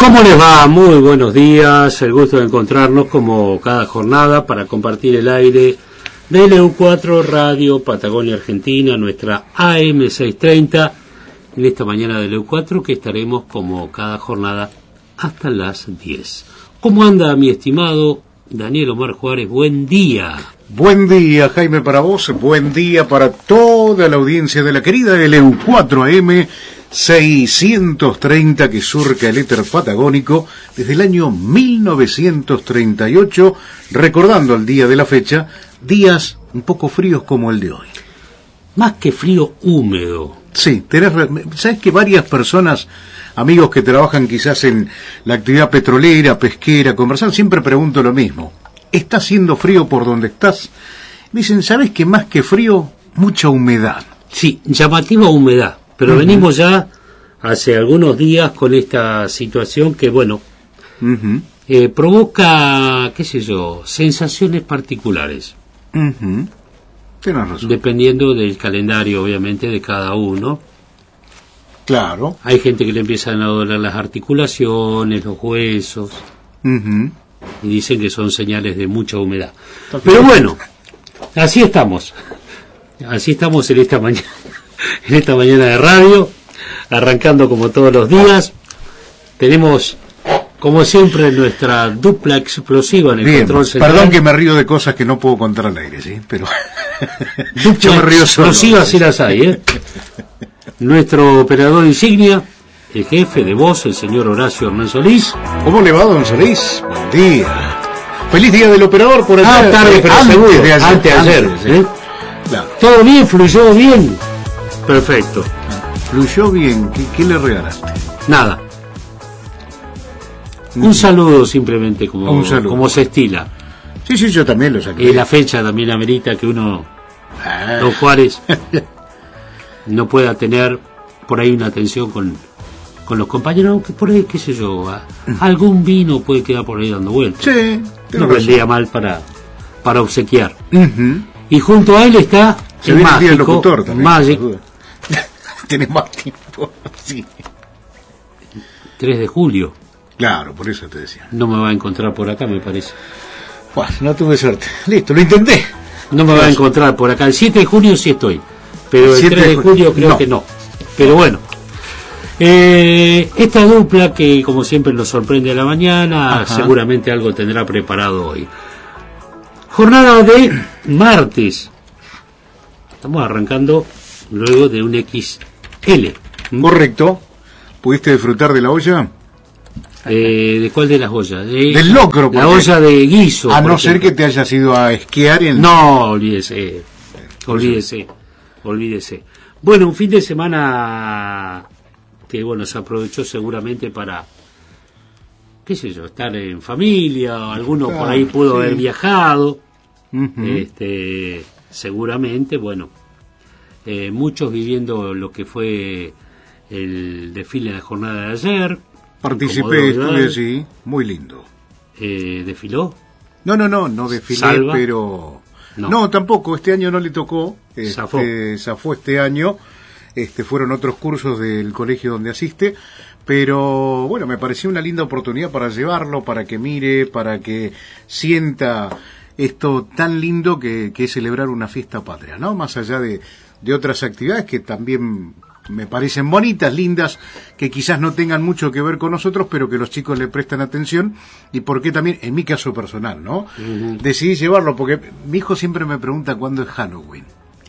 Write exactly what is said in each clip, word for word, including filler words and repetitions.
¿Cómo les va? Muy buenos días, el gusto de encontrarnos como cada jornada para compartir el aire de L U cuatro Radio Patagonia Argentina, nuestra A M seiscientos treinta, en esta mañana de L U cuatro que estaremos como cada jornada hasta las diez. ¿Cómo anda mi estimado Daniel Omar Juárez? Buen día. Buen día, Jaime, para vos, buen día para toda la audiencia de la querida L U cuatro A M seiscientos treinta que surca el éter patagónico desde el año mil novecientos treinta y ocho, recordando el día de la fecha, días un poco fríos como el de hoy. Más que frío, húmedo. Sí, tenés, sabes que varias personas, amigos que trabajan quizás en la actividad petrolera, pesquera, comercial, siempre pregunto lo mismo. ¿Está haciendo frío por donde estás? Me dicen, ¿sabes que más que frío, mucha humedad? Sí, llamativa humedad. Pero uh-huh. venimos ya hace algunos días con esta situación que, bueno, uh-huh. eh, provoca, qué sé yo, sensaciones particulares. Uh-huh. Tienes razón. Dependiendo del calendario, obviamente, de cada uno. Claro. Hay gente que le empiezan a doler las articulaciones, los huesos, uh-huh. y dicen que son señales de mucha humedad. Pero bueno, así estamos. Así estamos en esta mañana. En esta mañana de radio, arrancando como todos los días. Tenemos, como siempre, nuestra dupla explosiva en el Bien, control central. Perdón que me río de cosas que no puedo contar al aire, ¿sí? Pero dupla yo me río solo. Explosiva sí las hay, ¿eh? Nuestro operador insignia, el jefe de voz, el señor Horacio Hernán Solís. ¿Cómo le va, don Solís? Buen día. Feliz día del operador por allá. Ah, tarde, pero antes seguro, de ayer. Antes de ayer, antes, ¿eh? Claro. ¿Todo bien? ¿Fluyó bien? Perfecto. Fluyó bien. ¿Qué, qué le regalaste? Nada. Un mm. saludo simplemente, como, Un saludo. como se estila. Sí, sí, yo también lo saqué. Y la fecha también amerita que uno, ah. don Juárez, no pueda tener por ahí una atención con, con los compañeros, aunque por ahí, qué sé yo, a, algún vino puede quedar por ahí dando vueltas. Sí. No vendría mal para, para obsequiar. Uh-huh. Y junto a él está Se el viene mágico, el día del locutor también. Magic. Tiene más tiempo, sí. tres de julio. Claro, por eso te decía. No me va a encontrar por acá, me parece. Bueno, no tuve suerte. Listo, lo intenté. No me va a encontrar por acá. El siete de junio sí estoy, pero el tres de julio creo no. que no. Pero bueno, eh, esta dupla que como siempre nos sorprende a la mañana, Ajá. seguramente algo tendrá preparado hoy. Jornada de martes. Estamos arrancando luego de un equis ele. Correcto. ¿Pudiste disfrutar de la olla? Eh, ¿De cuál de las ollas? De, Del locro. La olla de guiso. A no ser que te hayas ido a esquiar en... No, olvídese. Olvídese. Olvídese. Bueno, un fin de semana que, bueno, se aprovechó seguramente para, qué sé yo, estar en familia. Alguno claro, por ahí pudo sí. haber viajado. Uh-huh. Este, seguramente, bueno, eh, muchos viviendo lo que fue el desfile de la jornada de ayer. Participé, estuve, sí, muy lindo. Eh, ¿Desfiló? No, no, no, no desfilé, ¿Salva? pero... No. no, tampoco, este año no le tocó, zafó, este, zafó este año, este, fueron otros cursos del colegio donde asiste, pero bueno, me pareció una linda oportunidad para llevarlo, para que mire, para que sienta esto tan lindo que, que es celebrar una fiesta patria, ¿no? Más allá de, de otras actividades que también me parecen bonitas, lindas, que quizás no tengan mucho que ver con nosotros, pero que los chicos le prestan atención, y porque también, en mi caso personal, ¿no? Uh-huh. Decidí llevarlo, porque mi hijo siempre me pregunta cuándo es Halloween.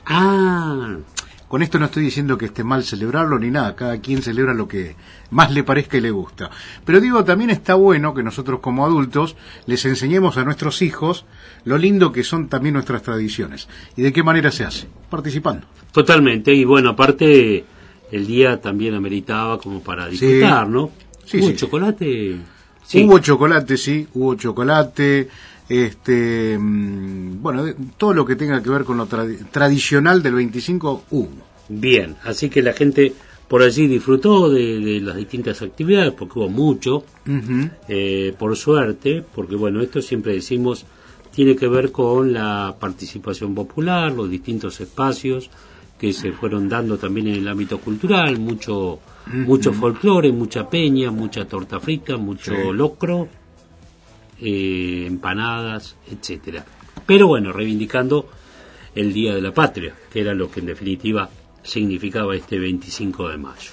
Ah. Con esto no estoy diciendo que esté mal celebrarlo ni nada, cada quien celebra lo que más le parezca y le gusta. Pero digo, también está bueno que nosotros como adultos les enseñemos a nuestros hijos lo lindo que son también nuestras tradiciones. ¿Y de qué manera se hace? Participando. Totalmente, y bueno, aparte el día también ameritaba como para disfrutar, sí. ¿no? Sí, ¿Hubo sí. chocolate? Sí. Hubo chocolate, sí, hubo chocolate, este, bueno, todo lo que tenga que ver con lo tra- tradicional del veinticinco hubo. Bien, así que la gente por allí disfrutó de, de las distintas actividades, porque hubo mucho, uh-huh. eh, por suerte, porque bueno, esto siempre decimos, tiene que ver con la participación popular, los distintos espacios que se fueron dando también en el ámbito cultural, mucho mm-hmm. mucho folclore, mucha peña, mucha torta frita, mucho sí. locro, eh, empanadas, etcétera. Pero bueno, reivindicando el Día de la Patria, que era lo que en definitiva significaba este veinticinco de mayo.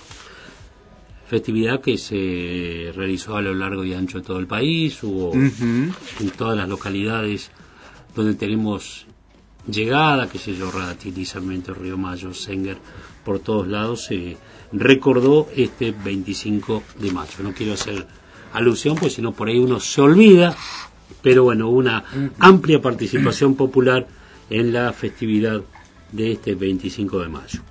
Festividad que se realizó a lo largo y ancho de todo el país, hubo uh-huh. en todas las localidades donde tenemos llegada, qué sé yo, Radatili, Sarmiento, Río Mayo, Senguer, por todos lados se recordó este veinticinco de mayo. No quiero hacer alusión, pues si no por ahí uno se olvida, pero bueno, una uh-huh. amplia participación popular en la festividad de este veinticinco de mayo.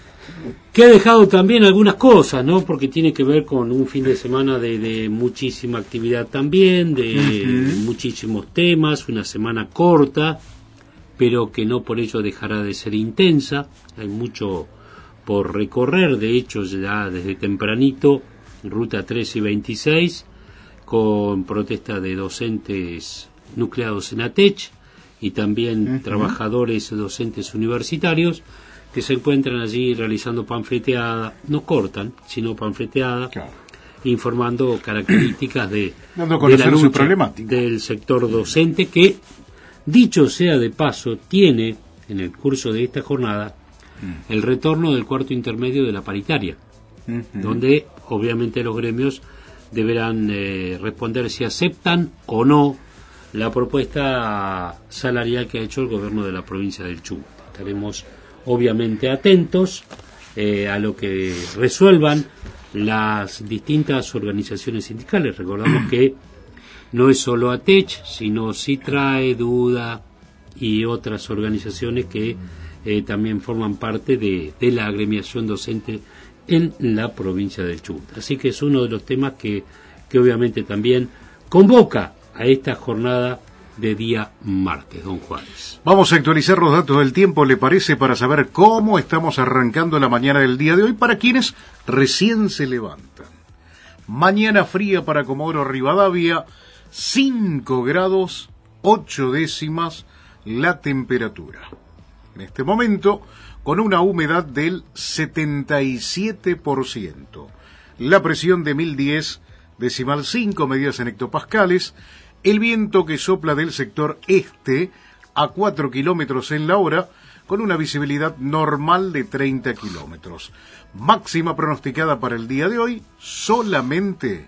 Que ha dejado también algunas cosas, ¿no? Porque tiene que ver con un fin de semana de, de muchísima actividad también, de uh-huh. muchísimos temas, una semana corta, pero que no por ello dejará de ser intensa. Hay mucho por recorrer, de hecho ya desde tempranito, ruta trece y veintiséis, con protesta de docentes nucleados en ATECH y también uh-huh. trabajadores docentes universitarios que se encuentran allí realizando panfleteada, no cortan, sino panfleteada, claro. informando características de, Dando a conocer de la lucha su problemática del sector docente, que, dicho sea de paso, tiene en el curso de esta jornada mm. el retorno del cuarto intermedio de la paritaria, mm-hmm. donde obviamente los gremios deberán eh, responder si aceptan o no la propuesta salarial que ha hecho el gobierno de la provincia del Chubut. Estaremos obviamente atentos eh, a lo que resuelvan las distintas organizaciones sindicales. Recordamos que no es solo ATECH, sino CITRAE, DUDA y otras organizaciones que eh, también forman parte de, de la agremiación docente en la provincia del Chubut. Así que es uno de los temas que, que obviamente también convoca a esta jornada de día martes, don Juárez. Vamos a actualizar los datos del tiempo, ¿le parece? Para saber cómo estamos arrancando la mañana del día de hoy para quienes recién se levantan. Mañana fría para Comodoro Rivadavia, cinco grados, ocho décimas la temperatura. En este momento, con una humedad del setenta y siete por ciento. La presión de mil diez decimal cinco medidas en hectopascales. El viento que sopla del sector este a cuatro kilómetros en la hora, con una visibilidad normal de treinta kilómetros. Máxima pronosticada para el día de hoy, solamente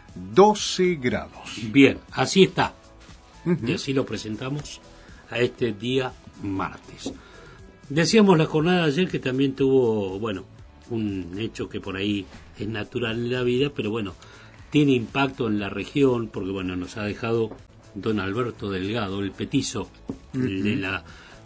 doce grados. Bien, así está. Uh-huh. Y así lo presentamos a este día martes. Decíamos la jornada de ayer que también tuvo, bueno, un hecho que por ahí es natural en la vida, pero bueno, tiene impacto en la región, porque bueno, nos ha dejado don Alberto Delgado, el petizo, uh-huh. el de la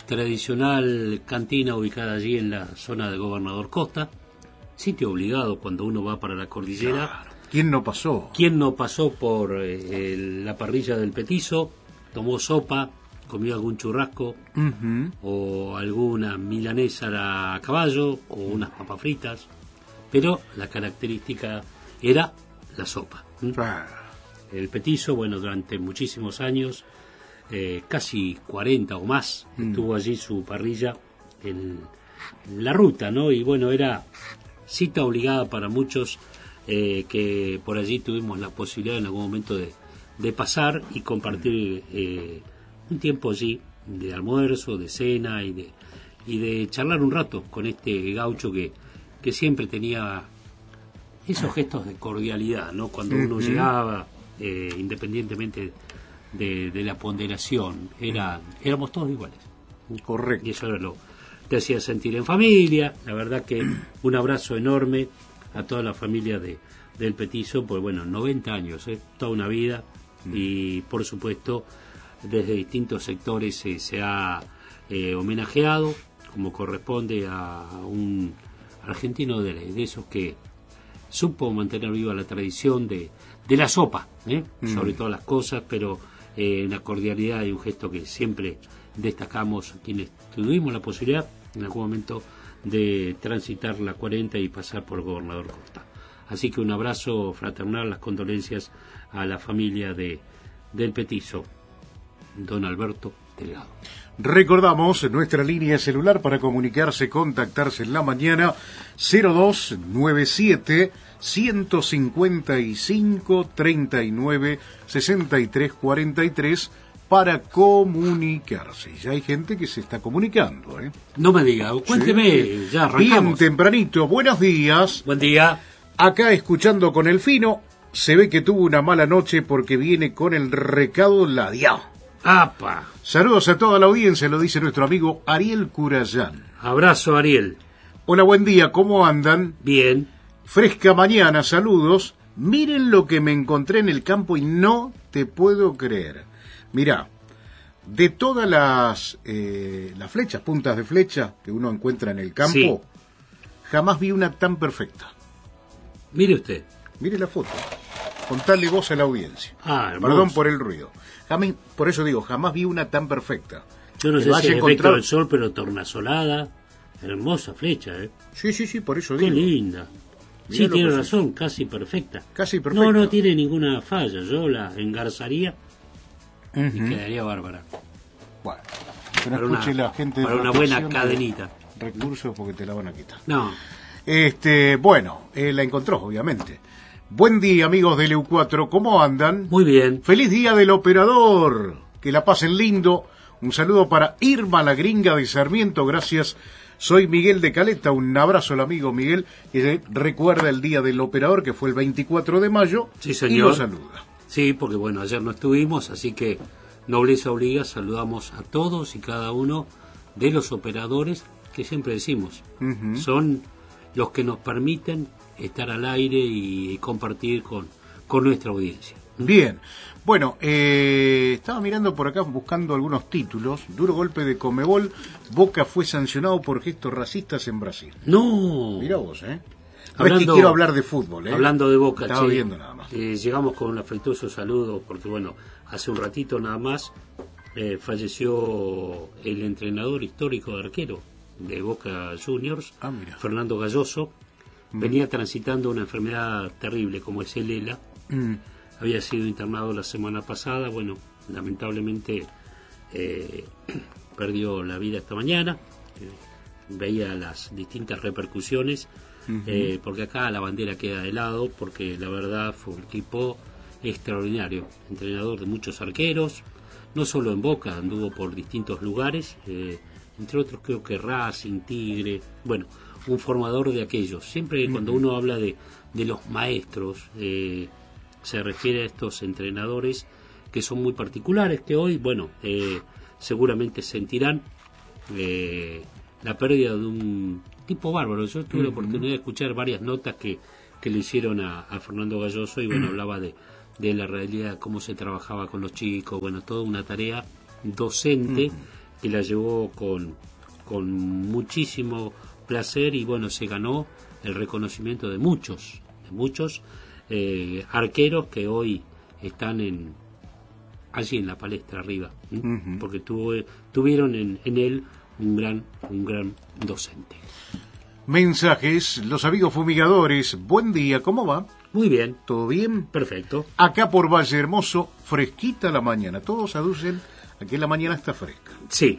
tradicional cantina ubicada allí en la zona de Gobernador Costa, sitio obligado cuando uno va para la cordillera. Claro. ¿Quién no pasó? ¿Quién no pasó por eh, el, la parrilla del petizo, tomó sopa, comió algún churrasco, uh-huh. o alguna milanesa a caballo, o unas papas fritas, pero la característica era la sopa. ¿Mm? Ah. El petizo, bueno, durante muchísimos años, eh, casi cuarenta o más, mm. tuvo allí su parrilla en, en la ruta, ¿no? Y bueno, era cita obligada para muchos eh, que por allí tuvimos la posibilidad en algún momento de, de pasar y compartir eh, un tiempo allí de almuerzo, de cena y de, y de charlar un rato con este gaucho que, que siempre tenía esos gestos de cordialidad, ¿no? Cuando uno uh-huh. llegaba, eh, independientemente de, de la ponderación, era, éramos todos iguales. Correcto. Y eso era lo te hacía sentir en familia. La verdad que un abrazo enorme a toda la familia de del petizo, pues bueno, noventa años, ¿eh? Toda una vida, uh-huh. y por supuesto desde distintos sectores eh, se ha eh, homenajeado, como corresponde a un argentino de, de esos que supo mantener viva la tradición de, de la sopa, ¿eh? mm. sobre todas las cosas, pero eh, una cordialidad y un gesto que siempre destacamos quienes tuvimos la posibilidad en algún momento de transitar la cuarenta y pasar por Gobernador Costa. Así que un abrazo fraternal, las condolencias a la familia de del petizo, don Alberto este lado. Recordamos nuestra línea celular para comunicarse, contactarse en la mañana, cero dos nueve siete, uno cinco cinco, treinta y nueve, sesenta y tres cuarenta y tres para comunicarse. Ya hay gente que se está comunicando, ¿eh? No me diga, cuénteme, sí. Ya arrancamos. Bien tempranito, buenos días. Buen día. Acá escuchando con el fino, se ve que tuvo una mala noche porque viene con el recado ladeado. ¡Apa! Saludos a toda la audiencia, lo dice nuestro amigo Ariel Curayán. Abrazo, Ariel. Hola, buen día, ¿cómo andan? Bien. Fresca mañana, saludos. Miren lo que me encontré en el campo y no te puedo creer. Mirá, de todas las, eh, las flechas, puntas de flecha que uno encuentra en el campo, sí, jamás vi una tan perfecta. Mire usted. Mire la foto. Contale vos a la audiencia. Ah, Perdón por el ruido. Jamás, por eso digo, jamás vi una tan perfecta. Yo no sé si es encontrar... efecto del sol, pero tornasolada. Hermosa flecha, ¿eh? Sí, sí, sí, por eso Qué digo. Qué linda. Mirá, sí, tiene razón, es. Casi perfecta. Casi perfecta. No, no tiene ninguna falla. Yo la engarzaría uh-huh. y quedaría bárbara. Bueno, que no para escuche una, la gente para de una buena cadenita. Recursos porque te la van a quitar. No. Este, bueno, eh, la encontró, obviamente. Buen día, amigos del E U cuatro, ¿cómo andan? Muy bien. Feliz día del operador, que la pasen lindo. Un saludo para Irma, la gringa de Sarmiento, gracias. Soy Miguel de Caleta, un abrazo al amigo Miguel, que recuerda el día del operador, que fue el veinticuatro de mayo, sí, señor. Y lo saluda. Sí, porque bueno, ayer no estuvimos, así que nobleza obliga, saludamos a todos y cada uno de los operadores, que siempre decimos, uh-huh. son los que nos permiten estar al aire y compartir con, con nuestra audiencia. Bien, bueno, eh, estaba mirando por acá buscando algunos títulos. Duro golpe de Conmebol, Boca fue sancionado por gestos racistas en Brasil. No. Mirá vos, ¿eh? No hablando, es que quiero hablar de fútbol, ¿eh? Hablando de Boca, estaba che, viendo nada más. Eh, llegamos con un afectuoso saludo porque bueno, hace un ratito nada más eh, falleció el entrenador histórico de arquero de Boca Juniors, ah, mira. Fernando Galloso. Venía transitando una enfermedad terrible como es el ELA. Mm. Había sido internado la semana pasada. Bueno, lamentablemente eh, perdió la vida esta mañana. Eh, veía las distintas repercusiones. Uh-huh. eh, porque acá la bandera queda de lado, porque la verdad fue un tipo extraordinario. Entrenador de muchos arqueros, no solo en Boca, anduvo por distintos lugares. Eh, entre otros creo que Racing, Tigre, bueno, un formador de aquellos. Siempre uh-huh. cuando uno habla de, de los maestros, eh, se refiere a estos entrenadores que son muy particulares, que hoy, bueno, eh, seguramente sentirán eh, la pérdida de un tipo bárbaro. Yo tuve uh-huh. la oportunidad de escuchar varias notas que, que le hicieron a, a Fernando Galloso y bueno, uh-huh. hablaba de, de la realidad, cómo se trabajaba con los chicos, bueno, toda una tarea docente uh-huh. que la llevó con, con muchísimo placer y bueno, se ganó el reconocimiento de muchos, de muchos eh, arqueros que hoy están en allí en la palestra arriba, uh-huh. porque tuvo, tuvieron en, en él un gran, un gran docente. Mensajes, los amigos fumigadores, buen día, ¿cómo va? Muy bien. ¿Todo bien? Perfecto. Acá por Valle Hermoso, fresquita la mañana, todos aducen a que la mañana está fresca. Sí,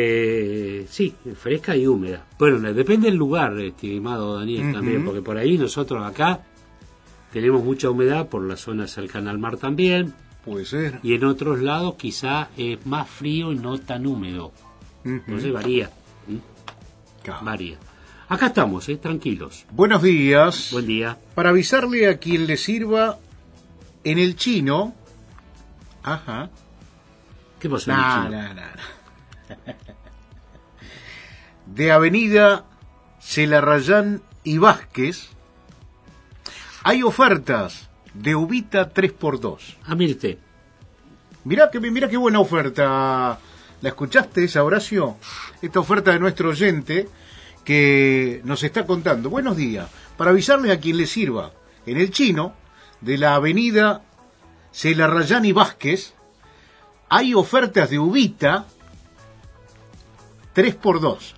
eh, sí, fresca y húmeda. Bueno, depende del lugar, estimado Daniel, uh-huh. también, porque por ahí nosotros acá tenemos mucha humedad, por la zona cercana al mar también. Puede ser. Y en otros lados quizá es más frío y no tan húmedo. Uh-huh. Entonces varía. ¿Mm? Claro. Varía. Acá estamos, ¿eh? Tranquilos. Buenos días. Buen día. Para avisarle a quien le sirva en el chino. Ajá. ¿Qué pasó nah, en el chino? Nah, nah. De Avenida Celarrayán y Vázquez hay ofertas de uvita tres por dos. Ah, mire usted. Mirá que, mirá qué buena oferta. ¿La escuchaste esa, Horacio? Esta oferta de nuestro oyente que nos está contando. Buenos días. Para avisarles a quien le sirva en el chino de la Avenida Celarrayán y Vázquez hay ofertas de uvita tres por dos.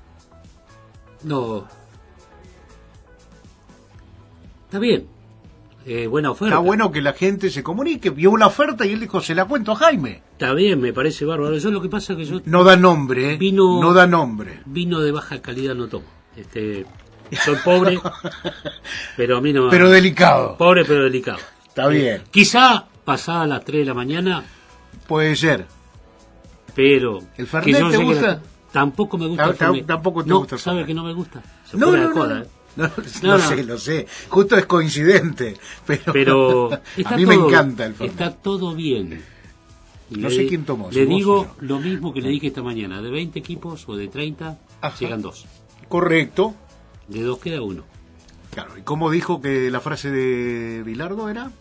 No. Está bien. Eh, buena oferta. Está bueno que la gente se comunique. Vio una oferta y él dijo, se la cuento a Jaime. Está bien, me parece bárbaro. Yo lo que pasa es que yo... No da nombre, ¿eh? Vino, no da nombre. Vino de baja calidad no tomo. Este, soy pobre, pero a mí no... Pero delicado. Pobre pero delicado. Está eh, bien. Quizá pasada las tres de la mañana... Puede ser. Pero... ¿El Fernet te gusta? La, tampoco me gusta el Fernet. Tampoco te no, gusta el ¿sabe Fernet? que no me gusta? Se no, fuera no, de no, joda, no. ¿eh? No, no, no, lo no. sé, lo sé. Justo es coincidente. Pero, pero a mí todo, me encanta el Fernet. Está todo bien. No le, sé quién tomó. Le si digo vos, lo mismo que le dije esta mañana. De veinte equipos o de treinta, ajá, llegan dos. Correcto. De dos queda uno. Claro. ¿Y cómo dijo que la frase de Bilardo era?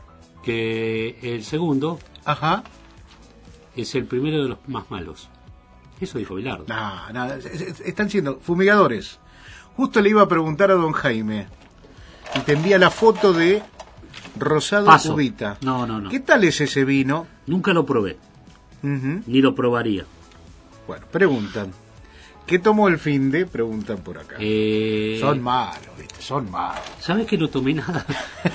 Que el segundo, ajá, es el primero de los más malos. Eso dijo Bilardo. No, no, están siendo fumigadores. Justo le iba a preguntar a don Jaime y te envía la foto de Rosado Paso. Cubita. No, no, no. ¿Qué tal es ese vino? Nunca lo probé. Uh-huh. Ni lo probaría. Bueno, preguntan. ¿Qué tomó el fin de? Preguntan por acá. Eh... Son malos, ¿viste? Son malos. ¿Sabes que no tomé nada?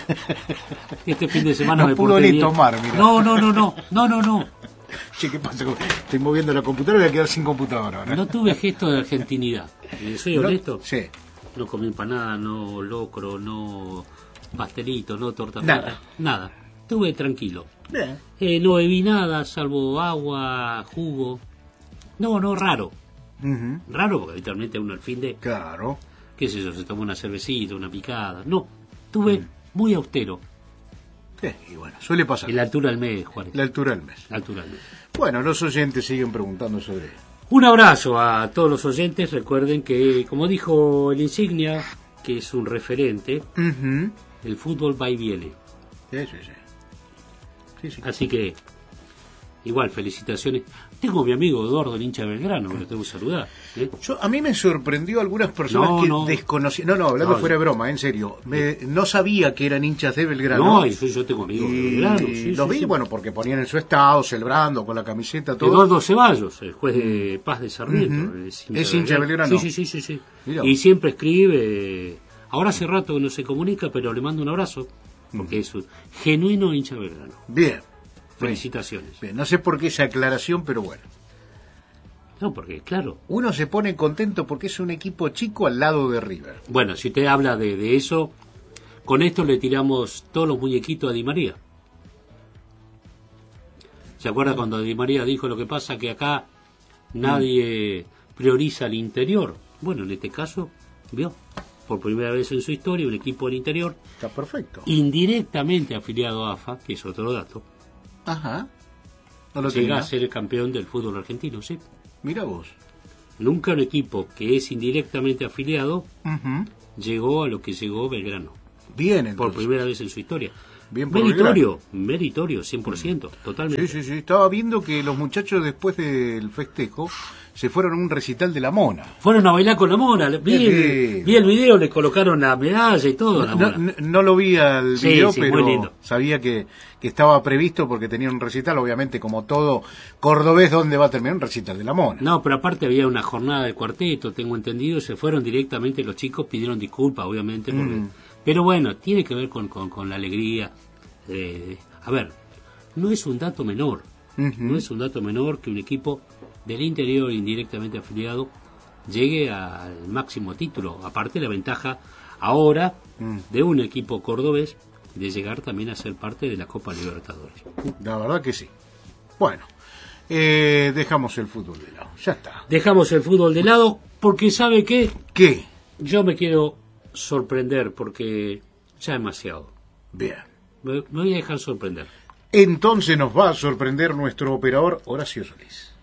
Este fin de semana no me pudo porté ni bien. tomar, mira. No, no, no, no, no, no, no. Che, ¿qué pasa? Estoy moviendo la computadora y voy a quedar sin computadora ahora. No tuve gesto de argentinidad. ¿Soy honesto? No, sí. No comí empanada, no locro, no pastelito, no torta. Nada. Nada. Estuve tranquilo. Bien. Eh, no bebí nada, salvo agua, jugo. No, no, raro. Uh-huh. Raro, porque habitualmente uno al fin de... Claro. ¿Qué sé yo? Se toma una cervecita, una picada. No, estuve mm. muy austero. Sí, y bueno, suele pasar. Y la altura del mes, Juárez. La altura del mes. La altura del mes. Bueno, los oyentes siguen preguntando sobre... Un abrazo a todos los oyentes. Recuerden que, como dijo el Insignia, que es un referente, uh-huh, el fútbol va y viene. Sí, sí, sí. Sí, sí. Así que, igual, felicitaciones. Tengo a mi amigo Eduardo, el hincha de Belgrano, que lo tengo que saludar. ¿eh? Yo, a mí me sorprendió algunas personas no, que no. desconocían. No, no, hablando no, fuera de broma, en serio. Me, no sabía que eran hinchas de Belgrano. No, y yo tengo amigos y de Belgrano. Sí, los sí, vi, sí. bueno, porque ponían en su estado, celebrando con la camiseta, todo. Eduardo Ceballos, el juez de Paz de Sarmiento. Uh-huh. Es hincha, ¿Es hincha de Belgrano? Sí, sí, sí, sí. sí. Mirá. Y siempre escribe. Ahora hace rato que no se comunica, pero le mando un abrazo, porque uh-huh. es un genuino hincha de Belgrano. Bien. Felicitaciones. Bien, no sé por qué esa aclaración, pero bueno. No, porque, claro. Uno se pone contento porque es un equipo chico al lado de River. Bueno, si usted habla de, de eso, con esto le tiramos todos los muñequitos a Di María. ¿Se acuerda cuando Di María dijo lo que pasa que acá nadie prioriza el interior? Bueno, en este caso, vio, por primera vez en su historia, un equipo del interior. Está perfecto. Indirectamente afiliado a A F A, que es otro dato. Ajá. No lo llega tenía. a ser el campeón del fútbol argentino, sí. Mira vos. Nunca un equipo que es indirectamente afiliado uh-huh. llegó a lo que llegó Belgrano. Bien, entonces. Por primera vez en su historia. Bien por meritorio, Belgrano. meritorio, cien por ciento, mm. totalmente. Sí, sí, sí. Estaba viendo que los muchachos después del festejo se fueron a un recital de la Mona. Fueron a bailar con la Mona. Vi, el, vi el video, les colocaron la medalla y todo. No, a la Mona. no, no lo vi al sí, video, sí, pero sabía que, que estaba previsto porque tenía un recital, obviamente, como todo cordobés, ¿dónde va a terminar un recital de la Mona? No, pero aparte había una jornada de cuarteto, tengo entendido, se fueron directamente, los chicos pidieron disculpas, obviamente, porque, mm. pero bueno, tiene que ver con, con, con la alegría. Eh, a ver, no es un dato menor, uh-huh. no es un dato menor que un equipo del interior indirectamente afiliado llegue al máximo título, aparte la ventaja ahora uh-huh. de un equipo cordobés de llegar también a ser parte de la Copa Libertadores. La verdad que sí. Bueno, eh, dejamos el fútbol de lado, ya está. Dejamos el fútbol de lado porque ¿sabe qué? ¿Qué? Yo me quiero sorprender porque ya demasiado. Bien. Me voy a dejar sorprender. Entonces nos va a sorprender nuestro operador Horacio Solís.